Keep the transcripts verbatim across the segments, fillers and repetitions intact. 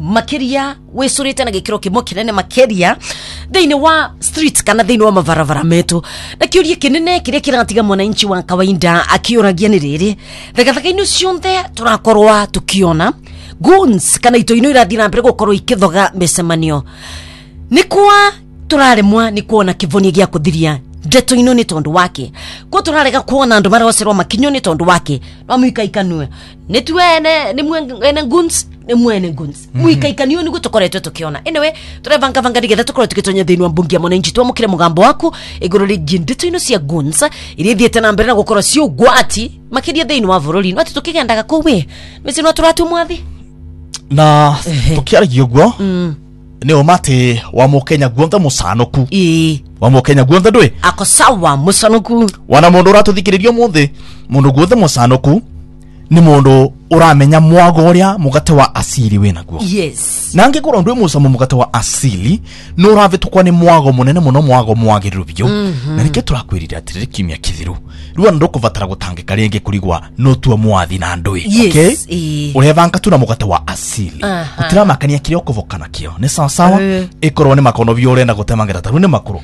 makiria wesurite na gikiro kimo kinene makiria thiini wa streets kana thiini wa mavaravara metu na kiuria kinene kiria kiratiga mwananchi wa kawaida akiuragia ni riri thagathagaini cionthe turakorwa tukiona guns kana itoino irathira mbere gukorwo ikithoga mesemanio ni kwa turaremwa ni kuona kivoni gia kuthiria ndeto ino ni tondu wake kwa turarega kuona andu marosirwa makinyo ni tondu wake no muikaikanwe ni tuene ni mwene guns ni mwene guns muikaikanio ni gutokoretwe tukiona anyway turevanga vanga digeta tukore tukitonya thini wa mbunge ya mwananchi twamukire mugambo waku iguru rigi ndeto ino cia guns irithiete na mbere na gukora cio gwati makiria thini wa bururi no tukigendaga kuwe mesi no turatu mwathi na tukiaragio guo ni omate wa mukenya guonta musanoku eh wa mukenya guonta ndwe ako sawa musanoku wana mundu ratuthikiririo muthi mundu guothe musanoku ni mundu uramenya mwago uria mugate wa asili wena guo yes nange koro ndwe musamo mugate wa asili no ravitukwa ni mwago munene muno mwago mwagiru byo mm -hmm. na rike turakwirira atiriri kimya kithiru ruwa ndoko vatara gutangika renge kurigwa no tuwa mwathi na ndwe yes. okay e. urevanga tuna mugate wa asili uh -huh. utira makania kirio kuvokana kio ni sawa sawa uh. ikoro ni makono byo urenda gutemangira taru ni makuru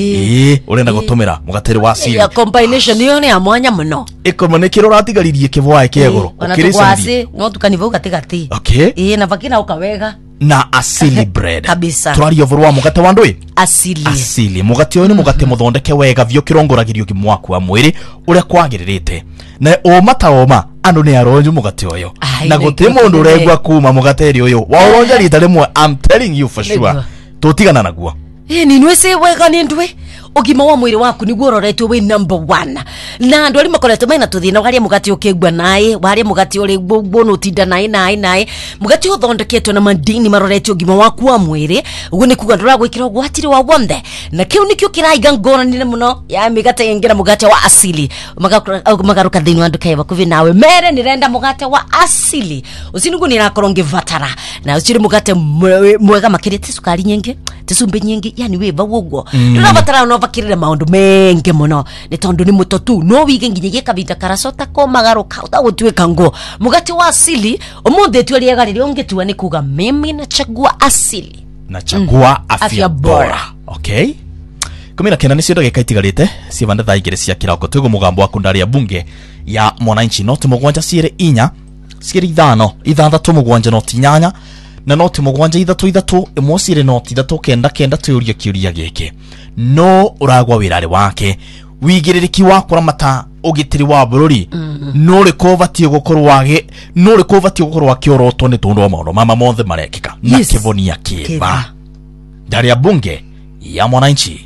eh urenda gutumira mugate wa asili ya combination yo ni amwanya muno ikoro ni kiro ratigaririe kivwa ikegoro ukirisi no tukanivo gatigati okay eh na vakina ukawega na asili bread kabisa twari overwa mugate wa ndwi asili asili mugate oyo ni mugate muthondeke wega vyo kirongoragirio kimwaku wa mwiri uria kwagiririte na o mata oma andu ni aronju mugate oyo na guti mundu uregwa kuma mugate ri oyo wa oronja rita rimwe I'm telling you for sure tutigana naguo eh ni nwese wega ni ndwi ogima wa mwiri waku ni guororetwe we number one na andu ari makoretwe maina tuthina waria mugati ukegwa nae waria mugati uri bono tinda nae nae nae mugati uthondeketwe na madini maroretwe ogima waku wa mwiri ugu ni kuga ndura gwikira gwatiri wa wonde na kiu nikio kiraiga ngona nine muno ya migate ingira mugate wa asili magaruka thini wandu kaiva kuvi nawe mere nirenda mugate wa asili usinugu ni rakoronge vatara na usiri mugate mwega makiri tisukari nyingi tisumbe nyingi yani we bawogo ndura vatara no vakirire maundu menge muno ni tondu ni mutotu no wige nginye kavinda karasota ko magaruka utagutweka ngo mugati wa asili omunthe tu aliaga riri ongetua ni kuga mimi na chagua asili na chagua mm. afya, afya bora. bora okay kumina kena ni cio geka itigarite civanda thaa igiri cia kiroko twego mugambo waku ndari ya bunge ya mwananchi no tumugwanja ciire inya ciire ithano ithanthatu mugwanja no tinyanya na no timugwanja ithatu ithatu imwe ciire no ithatu kenda kenda tuyuria kiuria giki no uragwa wirare wake wigiririki wa kuramata ugitiri wa bururi mm -hmm. no rekovati gukorwo wage no rekovati gukorwo wakiorotwo ni tundu wa maundu mama monthe marekika yes. na kivonia kiba ndari ya bunge ya mwananchi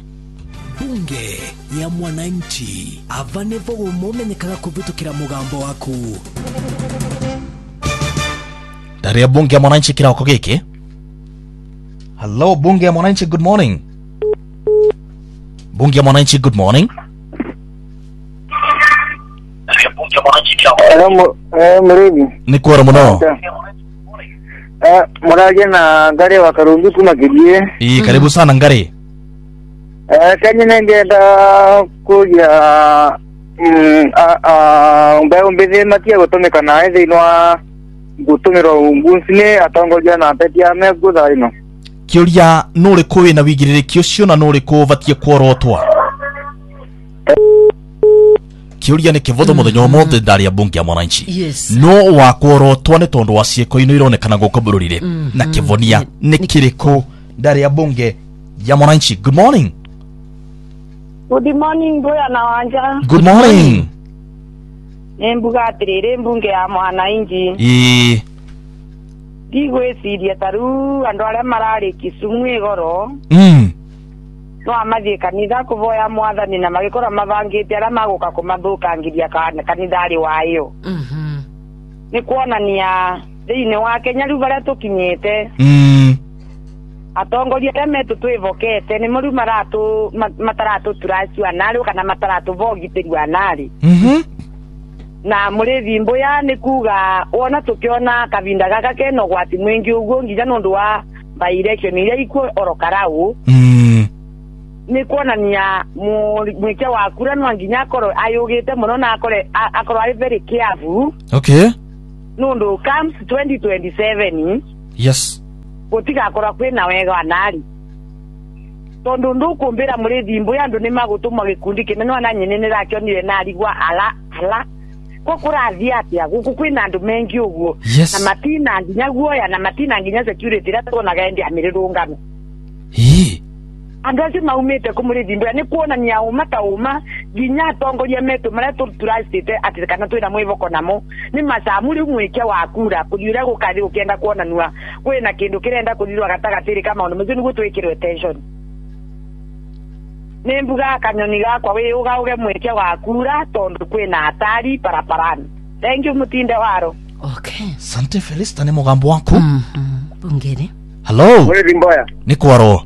bunge ya mwananchi avanevo umumenyekaga kuvitukira mugambo waku ndari ya bunge ya mwananchi kirako giki hello bunge ya mwananchi good morning bunge ya mwananchi good morning Hello, eh mredi. Ni kwara muno. Eh muraje na ngare wa Karungi kuma Kilie. Eh karibu sana ngare. Eh kanye nengenda kuja mm a a mbeo mbeze matia gutomeka na ethino wa gutumiro ngunsine atongoria na petia megutha ino. Kiuria nuri kuwi na wigiririki ucio na nuri kuvatie kuorotwa. Kiuria ni kivodo mm. muthenya mothe ndari ya bunge ya mwananchi yes. no wakorotwa ni tondu wa cieko ino ironekana guko bururire mm -hmm. na kivonia ni kiriko ndari ya bunge ya mwananchi good morning good morning boya na wanja good morning embuga atirire bunge ya mwananchi eh digweciria taru andu aria marari Kisumu igoro mm no amathie kanitha kuvoya mwathani na magikora mavangite ara maguka kumathukangiria kanithari wayo mhm ni kuonania thiini wa Kenya riu baria tukinyite mm atongoria aria metu twivokete ni muri maratu mataratu turacua nari kana mataratu vogiterwa nari mhm na muri thimbo ya ni kuga wona tukiona kavinda gaka keno gwati mwingi uguo nginya nundu wa by election iria iko orokarau mm ni kuonania mwike wa kura no nginya akoro ayugite muno na akore akoro ari very careful okay nundu comes twenty twenty-seven yes gutigakora kwina wega anari tondu ndukumbira murethi mbuya andu ni magutuma gikundi kinene wana nyene ni rakionire narigwa ala ala ko kurathia atia guku kwina andu mengi uguo Yes. na matina nginya guoya na matina nginya security ra tona gaendi amirurungano Ii. andu acio maumite kumurethi mbuya ni kuonania uma ta uma nginya atongoria metu maria turasite ati kana twina mwivoko namo ni macamuri mwike wa kura kuriura gukathi ukienda kuonanua kwina kindu kirenda kuthirwa gatagatiri kama undu muzini gutwikirwe attention ni mbuga kanyoni gakwa wi ugauge mwike wa kura tondu kwina hatari barabarani. Thank you mutinde waro. Okay. Sante Felista ni mugambo waku. Mhm. Bungeni. Hello. Murethi mboya Ni kwaro.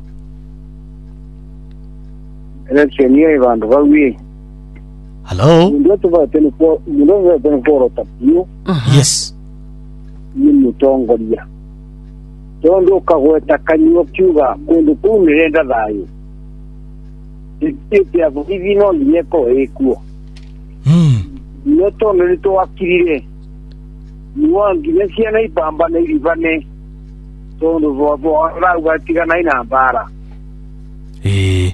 election ye bandu bawi Hello. ndio tuvatene ko ndio tuvatene ko rotapio Yes. ni mutongoria tondo kagweta kanyo kiuga kundu kumirenda thayo ikite avo ivino nyeko ekuo Mm. no tondo ni to akirire nuangi nesia na ibamba na irivane tondo vo vo ra ugatika na ina bara Eh.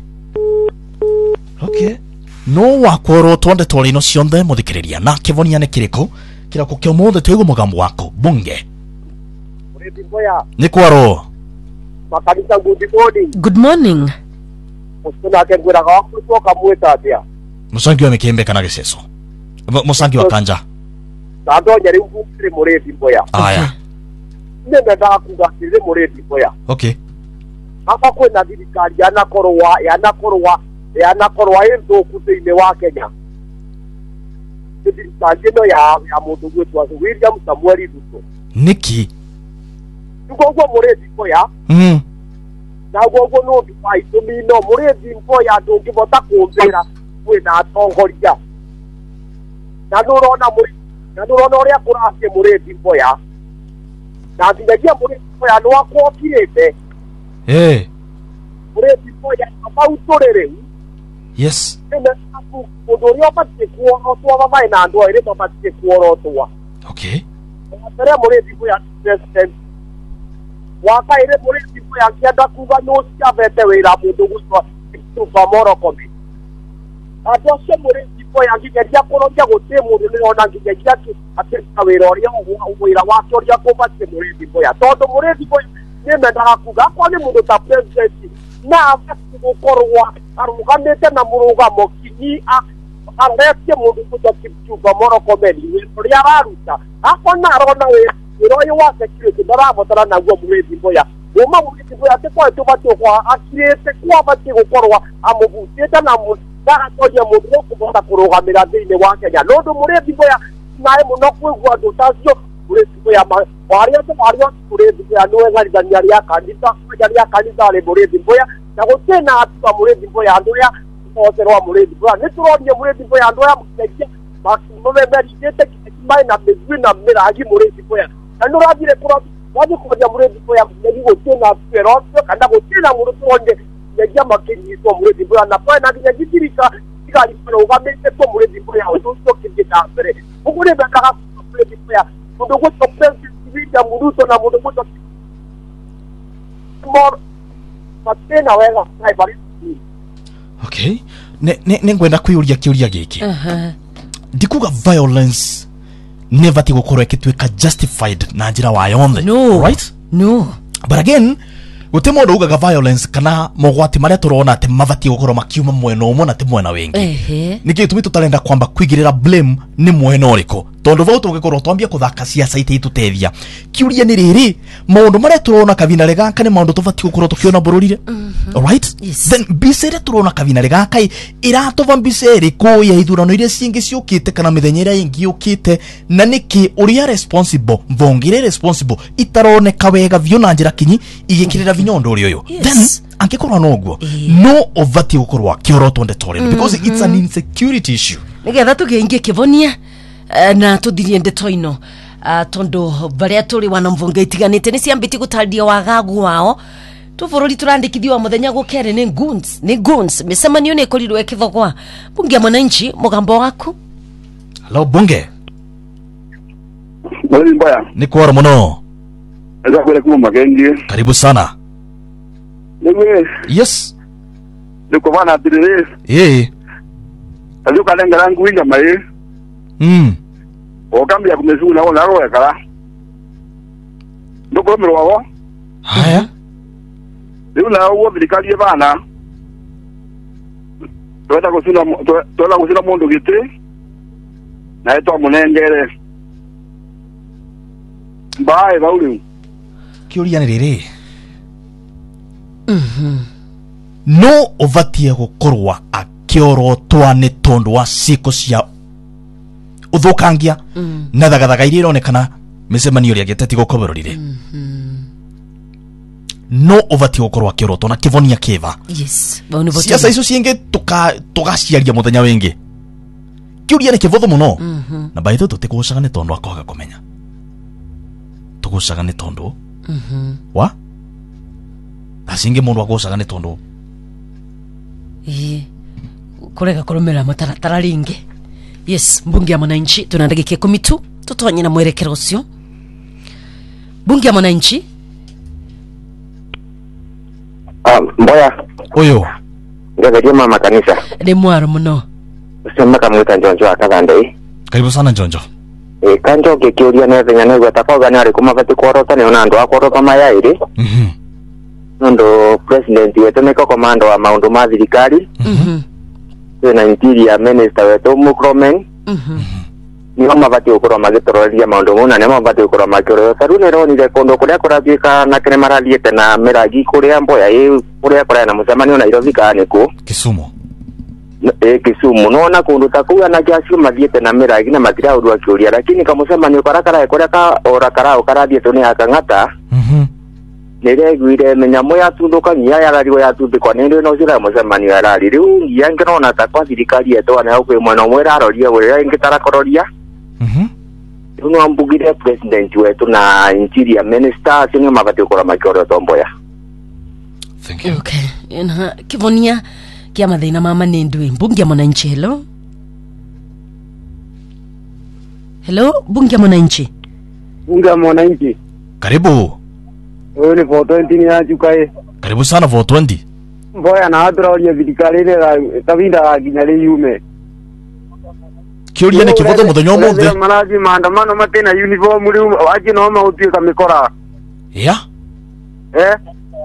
Okay. No wakworo twonde twarino cionthe muthikiriria na kivonia ni kiriko kirako kio mothe twigo mugambo wako bunge. Murethi mboya Ni kwaro. makanisa good morning Good morning. usuna kengwira ga kutoka mweta atia Musangi wa mikembe kana giceso. Mu- Musangi wa kanja. tando nyari ngukire Murethi mboya Aya. nne menda kugatire Murethi mboya Okay. hapa kwina thirikari yanakorwa yanakorwa yanakorwa enthuku thiini wa Kenya thirikari ino ya ya mundu gwitwa William Samuel Ruto Niki. niguo Murethi mboya Mm. naguo guo nundu wa itumi no Murethi mboya ndungivota kumbira kwina atongoria na nurona muri na nurona uria kuracie Murethi mboya na nginyagia Murethi mboya niwakwokirite Eh. Murethi mboya amauturire Yes. ene aku mundu uria ubatie kuorotwa babae na andu airi mabatie kuorotwa Okay. mbere Murethi mboya president wakaire Murethi mboya akienda kuga no ciavete wira mundu gwitwa Tufa Morocco andu acio Murethi mboya nginyagia kuroria gutie mundu nirona nginyagia akiruta wira uria wira wake uria kubatie Murethi mboya tondu Murethi mboya nimendaga kuga akorwo ni mundu ta president na abati gukorwo arugamite na murugamo kinyi aretie mundu gwitwa Kipchumba Murkomen uria araruta akona arona wira uyu wa security ndarabatara naguo Murethi mboya uma Murethi mboya ati kwa tubati kwa akirite kwa bati gukorwo amuvutite na ndagatoria mundu wo kubota kurugamira thiini wa Kenya nondu Murethi mboya nae muno kwigua andu tacio Murethi mboya waria tu waria Murethi mboya niwe ngarithania ria kanitha kwaja ria kanitha ri Murethi mboya na gutena atuka Murethi mboya andu ya oterwa Murethi mboya niturorie Murethi mboya andu ya mukinyia makimemerithite kitimai na migwi na miragi Murethi mboya na nurathire kura wathi kuria Murethi mboya ngi gutena atuero kana gutena mundu tuonde nginya makinyitwo Murethi mboya na kwa na nginya githirika tikari kurugamite tu Murethi mboya undu ucio kithita mbere uguo ni bendaga Murethi mboya mundu gwitwo president William Ruto na mundu gwitwo mor matena wega nai bari Okay. Ne ne ne ngwenda kwiuria kiuria giki. Aha. Ndikuga violence never ti gukorwo ikitwika justified na njira wa yonthe. No. Right? No. But again, guti mundu ugaga violence kana mogwati maria turona ati mabati gukorwo makiuma mwena umwe na ti mwena wingi. Ehe. Niki tumi tutarenda kwamba kwigirira blame ni mwena uriko tondu vau tugikorwo twambia kuthaka ciaca ite itutethia kiuria ni riri maundu maria turona kavinare gaka ni maundu tubati gukorwo tukiona bururire. Alright? Yes. Then bisere turona kavinare gaka iratova mbisere ko ya ithurano iria cingi ciukite kana mithenya iria ingi yukite na niki uria responsible vongire responsible itaroneka wega vyo na njira kinyi igikirira vinyondo uri uyu. Yes. Then angikorwo noguo Eh. no ovati gukorwo akiorotwo ndetorere because it's an insecurity issue. Nigetha tukiingie kivonia eh, na tuthirie ndeto ino uh, tondu baria turi wana mvunge itiganite ni ciambiti gutardia wagagu wao tu bururi turandikithio wa muthenya gukere ni guns ni guns micemanio ni ikorirwe kithogwa bunge mwananchi mugambo waku. Hello bunge. Murethi mboya Ni kwaro muno. Aza kwele kuma magengi. Karibu sana. Lewe. Yes. Niko bana atirire. Eh. Azu kalenga langu winga mai. Mm. Okambi ya kumezuna ona roho kala. Ndoko mro wao. Haya. Leo na uo bilikali bana. Toda kusuna toda kusuna mondo gite. Na eto munengere. Bye baulu. Kiuria ni riri. Mhm. No uvatie gukorwa akiorotwa ni tondu wa ciko cia uthukangia Mm. na thagathaga iria ironekana micemanio ria giteti gukoberorire. Mhm. No uvatie gukorwa akiorotwa na kivonia kiva. Yes. Bauni vote. Siasa icio ciingi tuka tugaciaria muthenya wingi. Kiuria ni kivuthu muno. Mhm. Na baitho tutigucaga ni tondu akwaga kumenya. Tugucaga ni tondu. Mhm. Wa? Asinge mundu agucaga ni tondu. Eh. Kurega kurumira mataratara ringi. Yes, mbunge ya mwananchi tuna ndagika kumi tu tutonye na mwerekero ucio. Bunge ya mwananchi. Ah, mboya. Oyo. Ngageria mama kanisa. Ni mwaro muno. Sema kama utanjonjo akadande. Karibu sana Njonjo. Eh, kanjo gekiuria ne thenya ne gwatakoga ni ari kuma bati korota ne ona ndo akorota maya iri. Mhm. Ndo president wetu niko komando wa maundu ma thirikari. Mhm. Na interior minister wetu Mukromen. Mhm. Ni mama bati ukoro magitororia maundu muna ne mama bati ukoro makiro. Taru ne ro ni de kondo kuria kurabika na kene maraliete na miragi kuria mboya e kuria kuria na mucemanio na irovika niku. Kisumu. Eh, Kisumu nona kundu takuya na kiasi mathiete na miragi na matira urua kiuria lakini kamucemanio karakara kuria ka ora karao karathiete ni akangata. Mhm. Nireguire menya moya tunduka nya yarariwo ya tundikwa nindi no cira mucemanio yarari riu ngia ngirona ta kwa thirikari yetu ana ukwe mwena umwe raroria uria ingitara kororia. Mhm. Uno ambugire president wetu na interior minister sinyo mabati ukora makoro tomboya. Thank you. Okay. Na kivonia kia mathina mama nindwe bunge ya mwananchi. Hello. Hello, bunge ya mwananchi. Bunge ya mwananchi. Karibu. Wewe ni four twenty ni ajukae. Karibu sana four twenty. Mboya na adra oria thirikari ni tabinda ginya ri yume. Kiuria ni kivuthu muthenya umuthi. Maraji maandamano matena uniform ri waje no ma utuika mikora. Ya? Eh?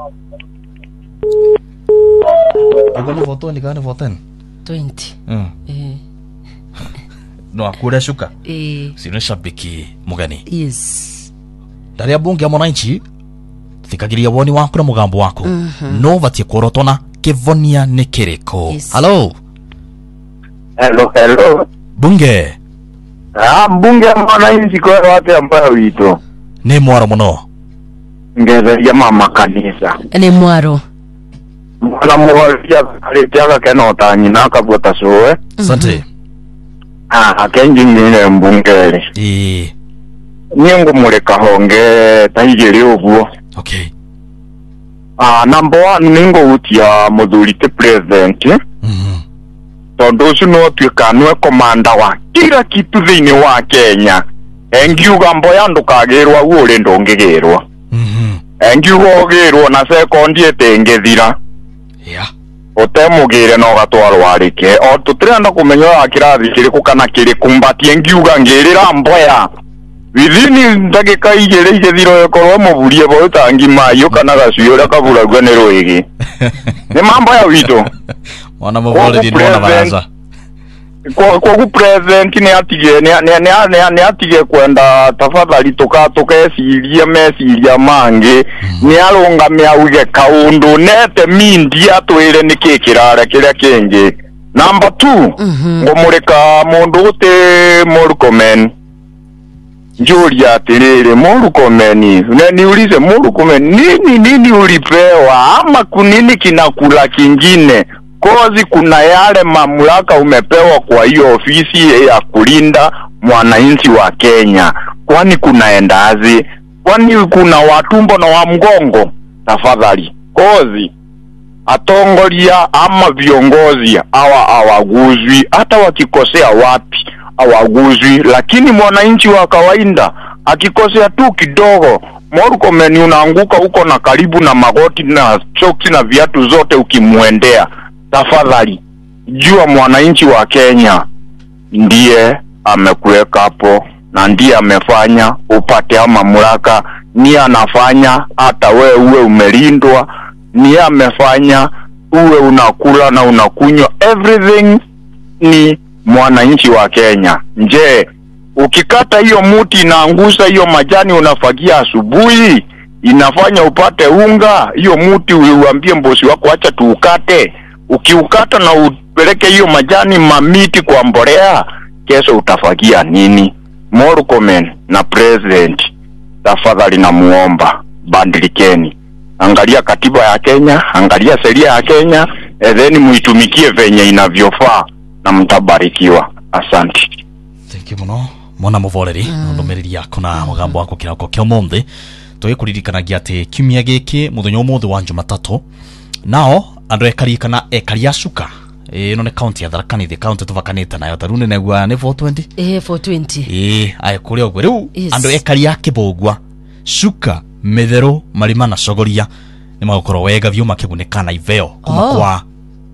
Agora four twenty kana four ten. twenty. Mm. Eh. No akura shuka. Eh. Sino shabiki mugani. Yes. Ndari ya bunge ya mwananchi thikagiria woni waku na mugambo wako. Mm -hmm. No vatie korotona kivonia ni kiriko. Yes. Hello. Hello, hello. Bunge. Ah, bunge ya mwananchi kwa watu ambao wito. Ni mwaro muno. Ngetheria mama kanisa. Ni mwaro. Mwana mwalia alitiaga kena utanyi na akabuata soe. Asante. Ah, kenji ngine mbungere. Eh. Niengo muleka honge taigiri uguo. Okay. Ah, number one ningo utia muthurite president. Mhm. Tondu ucio no tuika nwe komanda wa kila kitu thiini wa Kenya. Engiuga mboya ndukagirwa uri ndungigirwa. Mhm. Engiuga ogirwo na second etengethira. Yeah. Utemugire no gatwarwa rike. O tutirenda kumenya akirathi kiriku kana kiriku mbatie ngiuga ngirira mboya. Withini ndagika igire igethiro yakorwo muburie bo tangi mayo kana gacuyo ra kabura gwa ni ruigi. Ni mambo ya wito. Wana mabole ni wana baraza. Kwa kwa president ni atige ni ni ni ni atige kwenda tafadhali toka toka esiria mesiria mange ni arungamia uge kaundu nete mindia twire ni kikirara kiria kingi. Number two, ngomureka mundu uti Murkomen. Julia tirire Murkomeni. Nani ulize Murkomen nini nini ulipewa ama kunini kinakula kingine? Kozi kuna yale mamlaka umepewa kwa hiyo ofisi ya kulinda mwananchi wa Kenya. Kwani kunaendazi? Kwani kuna watumbo na wa mgongo? Tafadhali. Kozi atongolia ama viongozi hawa hawaguzwi hata wakikosea wapi hawaguzwi, lakini mwananchi wa kawaida akikosea tu kidogo Murkomen unaanguka huko na karibu na magoti na choki na viatu zote ukimuendea. Tafadhali jua mwananchi wa Kenya ndiye amekuweka hapo na ndiye amefanya upate mamlaka. Ni anafanya hata wewe uwe umelindwa, ni amefanya uwe unakula na unakunywa, everything ni mwananchi wa Kenya. Nje ukikata hiyo muti inaangusha hiyo majani unafagia asubuhi, inafanya upate unga. Hiyo muti uambie mbosi wako acha tuukate. Ukiukata na upeleke hiyo majani mamiti kwa mbolea, kesho utafagia nini? Murkomen na president, tafadhali na muomba bandilikeni. Angalia katiba ya Kenya, angalia sheria ya Kenya, then muitumikie venye inavyofaa na mtabarikiwa. Asante. Thank you muno. Mwana muvoreri mm. ndomereri yako na mugambo wako kirako kyo monde. Twikuririkanagia ati kiumia giki muthenya umuthi wa Jumatatu. Nao andu ekarikana ekaria shuka. Eh no ne county ya Tharaka Nithi, county tuvakanite nayo tarune negwa ne four twenty. Eh four twenty. Eh ay kuri ogwe riu andu ekaria kibogwa. Shuka methero marima na cogoria ni magukoro wega vyo makigunekana iveo kuma oh. kwa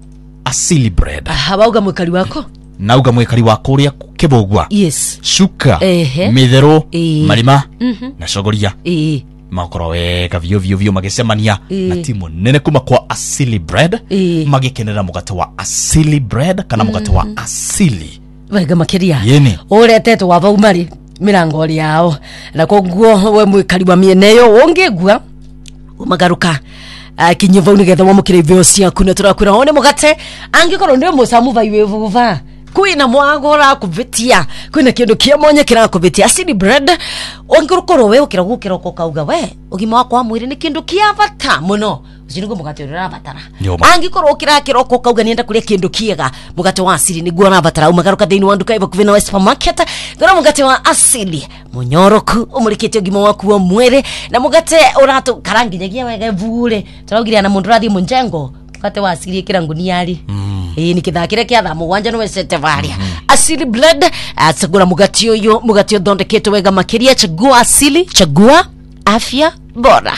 Asili Bread. Habauga mwekari wako? Nauga mwekari wako uria kibogwa. Yes. Shuka Ehe. methero Ehe. marima Mhm. na cogoria. Eh. Magukoro wega vyo vyo vyo magisemania Ehe. na timu nene kuma kwa Asili Bread. Ehe. Magikenera mugate wa Asili Bread kana mugate wa Asili. Wega makiria. Yeni. Uretetwo wa vaumari mirango yao na koguo we mwikari wa mieneyo ungigua umagaruka kinyiva unigetha wa mukire ivyo ciaku na turakwira one mugate angikoro ndio musamu vaiwe vuva kuina mwagora kuvitia kuina kindu kia monye kira kuvitia Asili Bread ongirukoro we ukira gukira kokauga we ugima wako wa mwiri ni kindu kia bata muno ucingo mugate urira batara angikoro ukira kiroko kauga nienda kuria kindu kiega mugate wa Asili ni guona batara umagaruka thini wa nduka ivo kuvina wa supermarket gora mugate wa Asili munyoroku umurikite ugima waku wa mwiri na mugate uratu karanginyagia wega vure turaugire na mundu rathi munjengo mugate wa Asili kira nguniari mm. eh nikithakire kia tha mugwanja no wesete varia mm. Asili Bread atsagura mugate uyu mugate thondeketwe wega makiria chagua Asili chagua afya bora.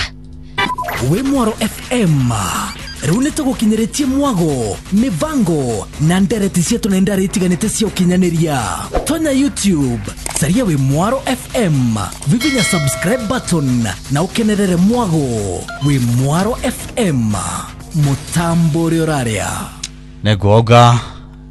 We Mwaro F M rune tugukinyeretie mwago mivango na ndereti cia tunaenda ritiganite cia ukinyaniria tonya YouTube saria We Mwaro F M vivinya subscribe button na ukenerere mwago. We Mwaro F M mutambo rioraria negoga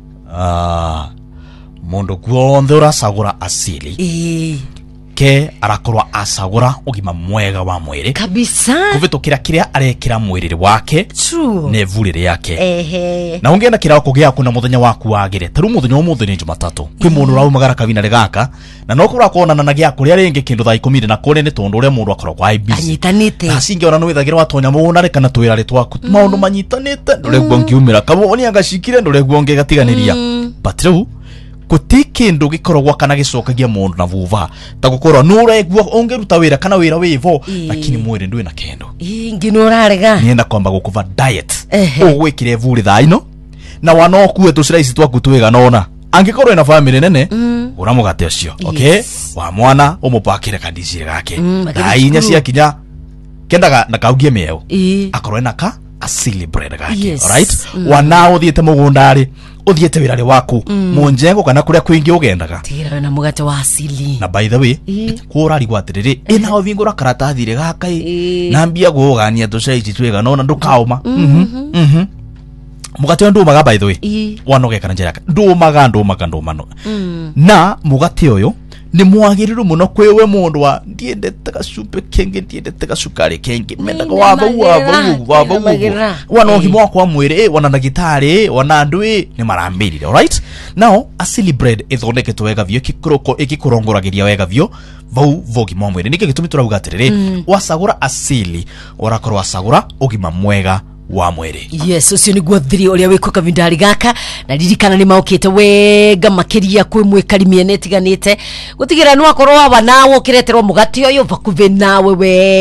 ah uh, mundu guonthe uracagura Asili eh ke arakorwa asagura ugima mwega wa mwiri kabisa kuvitukira kiria arekira mwiriri wake true ne vurire yake ehe na ungenda kirako gia kuna muthenya waku wagire taru muthenya umuthi ni Jumatatu kwi mundu raumagara kavina regaka na no kura kuonana na gia kuria ringi kindu thaa ikumi na kuri ni tondu uria mundu akorwo kwa ibisi anyitanite na singiona no withagira watonya muna reka na twira ritwaku maundu manyitanite ndure gwangiumira kaboni angashikire ndure gwange gatiganiria patru kutiki ndo gikorogwa kana gicokagia mundu na vuva ta gukorwa nuregwa ongeruta wira kana wira wivo lakini mwiri ndwe na kendo ingino urarega nienda kwamba gukuva diet ugwikire vuri thaino na wanokuwe tuciraisi twaku twiga nona angikorwo ina family nene mm. uramugate ucio okay yes. wa mwana umupakire kadicire gake mm, thainya cia kinya kendaga na kaugie mieu akorwo ina ka Asili Bread gake yes. alright mm. wana uthiete mugundari uthiete wirari waku mm. munjengo kana kuria kwingi ugendaga tira na mugate wa Asili na by the way kurari gwatiriri ina ovingura karatathi ri gaka i nambia gugania tucaici twega nona ndukauma mhm mhm mugate ndumaga by the way wanoge kana njera ndumaga ndumaga ndumano na mugate uyu ni mwagiriru muno kwewe mundu wa ndiendete gacupe kenge ndiendete gacukari kenge mendaga wava wava wava wana ugima wakwa mwiri wana ndagitari wana ndui ni marambirire alright now Asili Bread ithondeketwe wega vyo kikuroko ikikuronguragiria wega vyo vau vogima mwiri nike gitumi turauga atiriri wasagura Asili orakorwa wasagura ugima mwega wa mwiri yes ucio ni gwathiri uria wiko kavindari gaka na ririkana ni maukite wega makiria kwi mwikari miene tiganite gutigira no akorwo aba nawo kireterwo mugati uyu vakuve nawe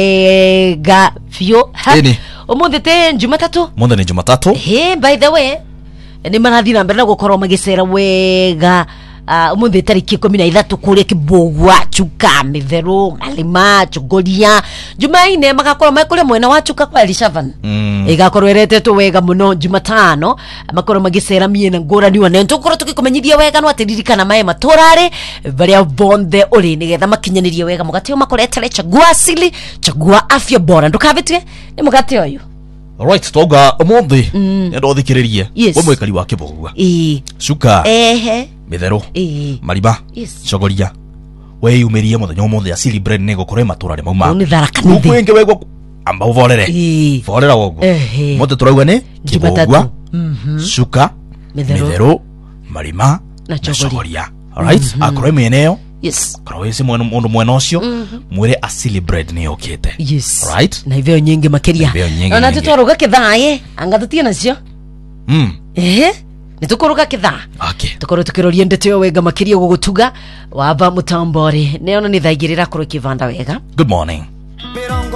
wega fio umuthi te Jumatatu munde ni Jumatatu he by the way ni marathi na mbere na gukorwo magicera wega uh, umuthi tariki kumi na ithatu kuria Kibugwa Chuka Mitheru Malima Chogoria Jumaine magakorwo mekuria mwena wa Chuka kwa Elishavan mm. igakorwo eretetwo wega muno Jumatano makorwo magicera miena ngurani wa nento korwo tukikumenyithia wega no atiririkana mae maturare baria bonde uri nigetha makinyanirie wega mugati o makoretele chagua asili chagua afya bora ndukavitwe ni mugati oyu. Alright, toga umuthi mm. ndo thikiririe yes. we mwekari wa Kibugwa eh Chuka ehe Mitheru eh Mariba yes. Chogoria we yumirie muthenya umuthi ya celebrate nego kore maturare mauma ni tharaka ni kwenge wego amba uvorere eh vorera wogo ehe mote turauga ni Kibugwa mhm Chuka Mitheru Marima na Chogoria. Alright, mm -hmm. akore meneo yes karoese mweno mundu mweno ucio mwire a celebrate ni okete yes right na ivyo nyingi makeria na na tutwaruga kithae anga tutie nacio mm eh nitukuruga kithaa okay tukorwo tukiroria ndete yo wega makeria gugutuga waba mutambore neona ni thaigirira kuru kivanda wega. Good morning.